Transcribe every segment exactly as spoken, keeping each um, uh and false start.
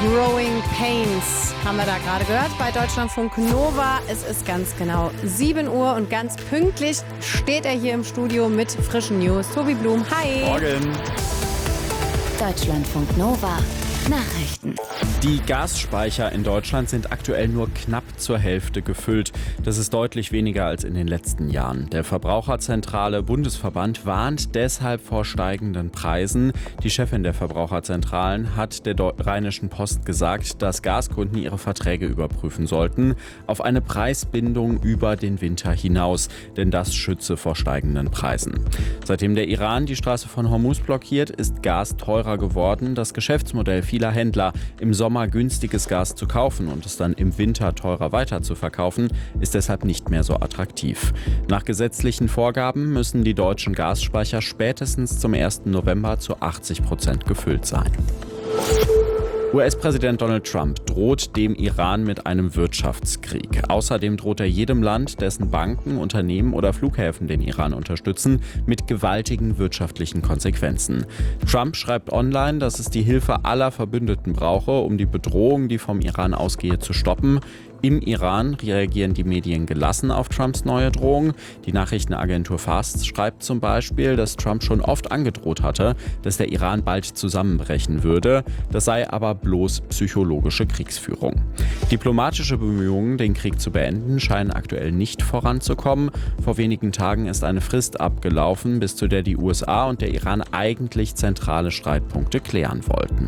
Growing Pains haben wir da gerade gehört bei Deutschlandfunk Nova. Es ist ganz genau sieben Uhr und ganz pünktlich steht er hier im Studio mit frischen News. Tobi Blum, hi. Morgen. Deutschlandfunk Nova. Nachrichten. Die Gasspeicher in Deutschland sind aktuell nur knapp zur Hälfte gefüllt. Das ist deutlich weniger als in den letzten Jahren. Der Verbraucherzentrale Bundesverband warnt deshalb vor steigenden Preisen. Die Chefin der Verbraucherzentralen hat der Rheinischen Post gesagt, dass Gaskunden ihre Verträge überprüfen sollten auf eine Preisbindung über den Winter hinaus, denn das schütze vor steigenden Preisen. Seitdem der Iran die Straße von Hormuz blockiert, ist Gas teurer geworden. Das Geschäftsmodell vieler Händler, im Sommer günstiges Gas zu kaufen und es dann im Winter teurer weiter zu verkaufen, ist deshalb nicht mehr so attraktiv. Nach gesetzlichen Vorgaben müssen die deutschen Gasspeicher spätestens zum ersten November zu achtzig Prozent gefüllt sein. U S-Präsident Donald Trump droht dem Iran mit einem Wirtschaftskrieg. Außerdem droht er jedem Land, dessen Banken, Unternehmen oder Flughäfen den Iran unterstützen, mit gewaltigen wirtschaftlichen Konsequenzen. Trump schreibt online, dass es die Hilfe aller Verbündeten brauche, um die Bedrohung, die vom Iran ausgehe, zu stoppen. Im Iran reagieren die Medien gelassen auf Trumps neue Drohung. Die Nachrichtenagentur Fast schreibt zum Beispiel, dass Trump schon oft angedroht hatte, dass der Iran bald zusammenbrechen würde. Das sei aber bloß psychologische Kriegsführung. Diplomatische Bemühungen, den Krieg zu beenden, scheinen aktuell nicht voranzukommen. Vor wenigen Tagen ist eine Frist abgelaufen, bis zu der die U S A und der Iran eigentlich zentrale Streitpunkte klären wollten.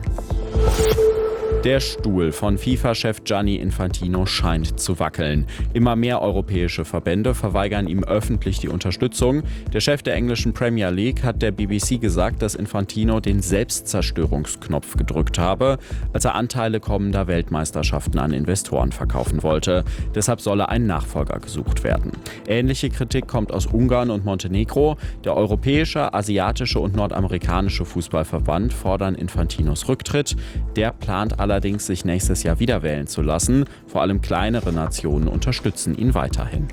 Der Stuhl von FIFA-Chef Gianni Infantino scheint zu wackeln. Immer mehr europäische Verbände verweigern ihm öffentlich die Unterstützung. Der Chef der englischen Premier League hat der B B C gesagt, dass Infantino den Selbstzerstörungsknopf gedrückt habe, als er Anteile kommender Weltmeisterschaften an Investoren verkaufen wollte. Deshalb solle ein Nachfolger gesucht werden. Ähnliche Kritik kommt aus Ungarn und Montenegro. Der europäische, asiatische und nordamerikanische Fußballverband fordern Infantinos Rücktritt. Der plant allerdings allerdings sich nächstes Jahr wieder wählen zu lassen. Vor allem kleinere Nationen unterstützen ihn weiterhin.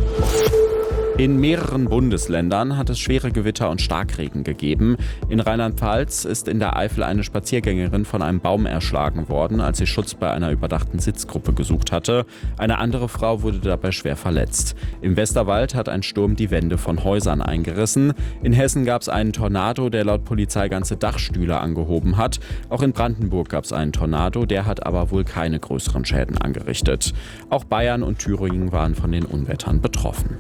In mehreren Bundesländern hat es schwere Gewitter und Starkregen gegeben. In Rheinland-Pfalz ist in der Eifel eine Spaziergängerin von einem Baum erschlagen worden, als sie Schutz bei einer überdachten Sitzgruppe gesucht hatte. Eine andere Frau wurde dabei schwer verletzt. Im Westerwald hat ein Sturm die Wände von Häusern eingerissen. In Hessen gab es einen Tornado, der laut Polizei ganze Dachstühle angehoben hat. Auch in Brandenburg gab es einen Tornado, der hat aber wohl keine größeren Schäden angerichtet. Auch Bayern und Thüringen waren von den Unwettern betroffen.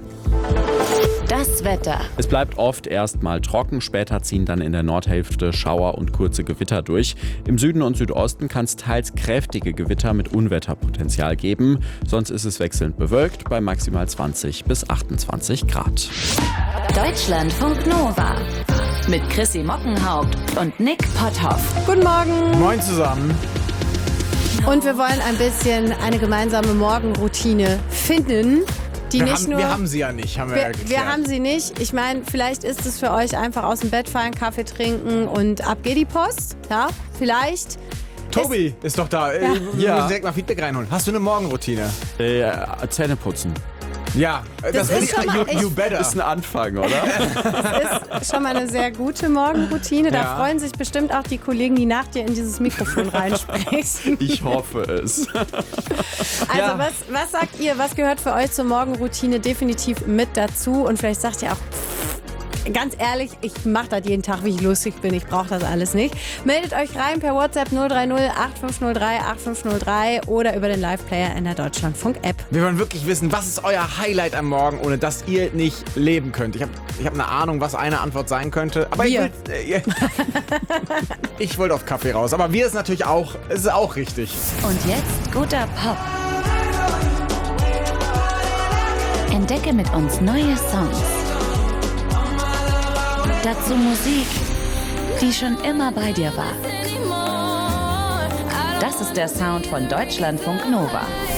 Das Wetter. Es bleibt oft erstmal trocken, später ziehen dann in der Nordhälfte Schauer und kurze Gewitter durch. Im Süden und Südosten kann es teils kräftige Gewitter mit Unwetterpotenzial geben. Sonst ist es wechselnd bewölkt bei maximal zwanzig bis achtundzwanzig Grad. Deutschlandfunk Nova. Mit Chrissy Mockenhaupt und Nick Potthoff. Guten Morgen. Moin zusammen. Und wir wollen ein bisschen eine gemeinsame Morgenroutine finden. Die Wir nicht haben, nur, wir haben sie ja nicht, haben wir, wir, ja geklärt. wir haben sie nicht. Ich meine, vielleicht ist es für euch einfach aus dem Bett fallen, Kaffee trinken und ab geht die Post. Ja, vielleicht. Tobi ist, ist doch da. Ja. Wir Ja. müssen direkt mal Feedback reinholen. Hast du eine Morgenroutine? Äh, Zähne putzen. Ja, das, Das will ist ich, schon mal you, echt- you better. Ist ein Anfang, oder? Das ist schon mal eine sehr gute Morgenroutine. Da Ja. freuen sich bestimmt auch die Kollegen, die nach dir in dieses Mikrofon reinsprechen. Ich hoffe es. Also Ja. was, was sagt ihr, was gehört für euch zur Morgenroutine definitiv mit dazu? Und vielleicht sagt ihr auch, pff, ganz ehrlich, ich mache das jeden Tag, wie ich lustig bin. Ich brauche das alles nicht. Meldet euch rein per WhatsApp null drei null acht fünf null drei acht fünf null drei oder über den Live-Player in der Deutschlandfunk-App. Wir wollen wirklich wissen, was ist euer Highlight am Morgen, ohne dass ihr nicht leben könnt. Ich habe ich hab eine Ahnung, was eine Antwort sein könnte. Aber Wir. ich, will, äh, ich wollte auf Kaffee raus. Aber wir ist natürlich auch, es ist auch richtig. Und jetzt guter Pop. Entdecke mit uns neue Songs. Dazu Musik, die schon immer bei dir war. Das ist der Sound von Deutschlandfunk Nova.